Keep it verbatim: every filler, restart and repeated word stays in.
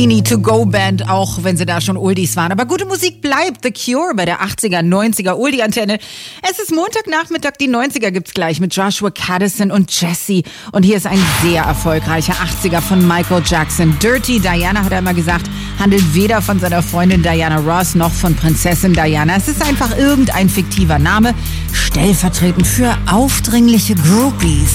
To-Go-Band, auch wenn sie da schon Oldies waren. Aber gute Musik bleibt. The Cure bei der achtziger, neunziger Oldie-Antenne. Es ist Montagnachmittag, die neunziger gibt's gleich mit Joshua Caddison und Jessie. Und hier ist ein sehr erfolgreicher achtziger von Michael Jackson. Dirty Diana, hat er immer gesagt, handelt weder von seiner Freundin Diana Ross noch von Prinzessin Diana. Es ist einfach irgendein fiktiver Name, stellvertretend für aufdringliche Groupies.